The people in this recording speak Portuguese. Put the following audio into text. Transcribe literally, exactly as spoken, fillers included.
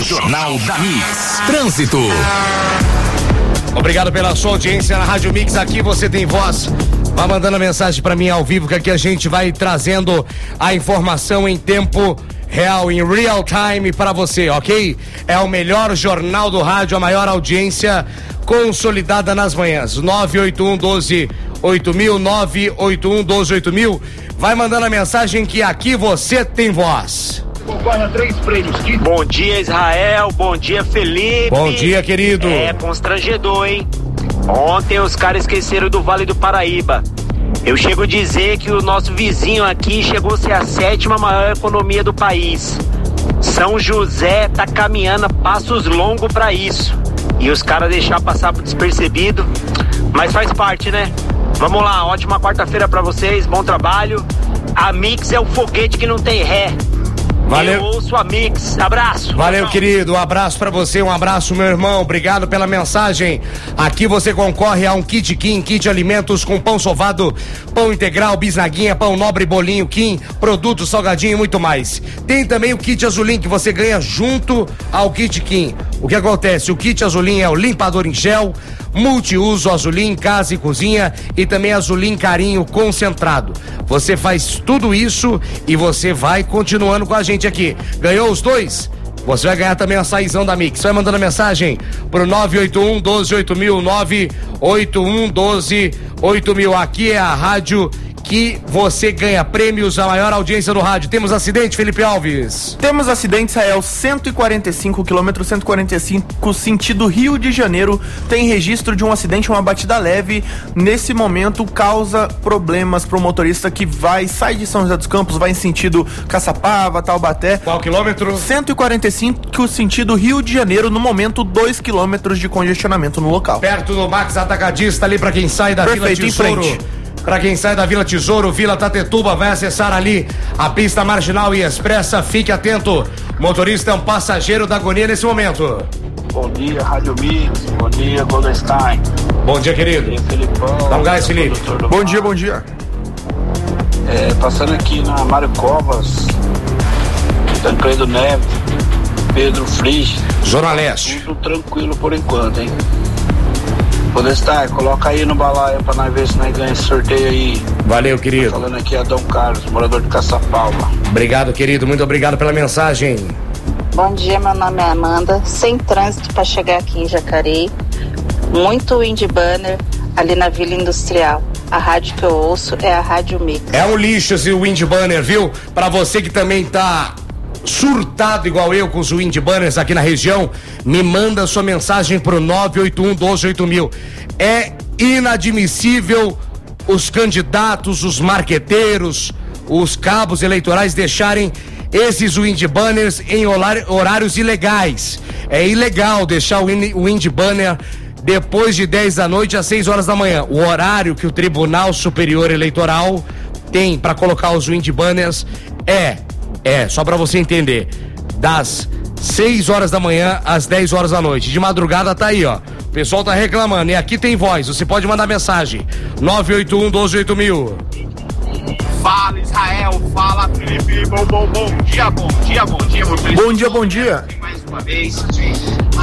Jornal da Mix. Trânsito. Obrigado pela sua audiência na Rádio Mix. Aqui você tem voz. Vai mandando a mensagem pra mim ao vivo, que aqui a gente vai trazendo a informação em tempo real, em real time para você, ok? É o melhor jornal do rádio, a maior audiência consolidada nas manhãs. nove oito um, doze, oito mil, nove oito um, doze, oito mil. Vai mandando a mensagem que aqui você tem voz. Concorre a três prêmios. Bom dia, Israel. Bom dia, Felipe. Bom dia, querido. É constrangedor, hein? Ontem os caras esqueceram do Vale do Paraíba. Eu chego a dizer que o nosso vizinho aqui chegou a ser a sétima maior economia do país. São José tá caminhando a passos longos para isso. E os caras deixaram passar por despercebido. Mas faz parte, né? Vamos lá, ótima quarta-feira para vocês, bom trabalho. A Mix é o foguete que não tem ré. Valeu. Eu ouço a Mix. Abraço. Valeu, querido. Um abraço pra você, um abraço, meu irmão. Obrigado pela mensagem. Aqui você concorre a um kit Kim, kit alimentos com pão sovado, pão integral, bisnaguinha, pão nobre, bolinho Kim, produto salgadinho e muito mais. Tem também o kit Azulim que você ganha junto ao kit Kim. O que acontece? O kit Azulim é o limpador em gel, multiuso Azulim, casa e cozinha e também Azulim Carinho concentrado. Você faz tudo isso e você vai continuando com a gente aqui. Ganhou os dois? Você vai ganhar também a saizão da Mix. Vai mandando a mensagem pro nove oito um, doze, oito mil, nove oito um, doze, oito mil. Aqui é a rádio que você ganha prêmios, a maior audiência do rádio. Temos acidente, Felipe Alves? Temos acidente, Israel, cento e quarenta e cinco, quilômetro cento e quarenta e cinco, sentido Rio de Janeiro. Tem registro de um acidente, uma batida leve. Nesse momento, causa problemas pro motorista que vai, sai de São José dos Campos, vai em sentido Caçapava, Taubaté. Qual quilômetro? cento e quarenta e cinco, sentido Rio de Janeiro. No momento, dois quilômetros de congestionamento no local. Perto do Max Atacadista, ali pra quem sai da Perfeito, Vila Tesouro. em frente. Para quem sai da Vila Tesouro, Vila Tatetuba, vai acessar ali a pista marginal e expressa. Fique atento. Motorista é um passageiro da agonia nesse momento. Bom dia, Rádio Mix. Bom dia, Goldenstein. Bom dia, querido. Bom dia, Felipão. Dá um gás, Felipe. Bom dia, bom dia. É, passando aqui na Mário Covas, Tancredo Neves, Pedro Frisch. Zona Leste. Tudo tranquilo por enquanto, hein? Podestar, coloca aí no balaio pra nós ver se nós ganhamos esse sorteio aí. Valeu, querido. Falando aqui a Dom Carlos, morador de Caçapava. Obrigado, querido. Muito obrigado pela mensagem. Bom dia, meu nome é Amanda. Sem trânsito para chegar aqui em Jacareí. Muito wind banner ali na Vila Industrial. A rádio que eu ouço é a Rádio Mix. É um lixo esse wind banner, viu? Pra você que também tá surtado igual eu com os wind banners aqui na região, me manda sua mensagem pro nove oito um, doze, oito mil. É inadmissível os candidatos, os marqueteiros, os cabos eleitorais deixarem esses wind banners em horários ilegais. É ilegal deixar o wind banner depois de dez da noite às seis horas da manhã. O horário que o Tribunal Superior Eleitoral tem para colocar os wind banners é É, só pra você entender, das seis horas da manhã às dez horas da noite. De madrugada tá aí, ó. O pessoal tá reclamando. E aqui tem voz, você pode mandar mensagem. nove oito um, doze, oito mil. Fala, Israel. Fala, Felipe. Bom, bom, bom dia, bom dia, bom dia. Bom dia, bom dia. Mais uma vez.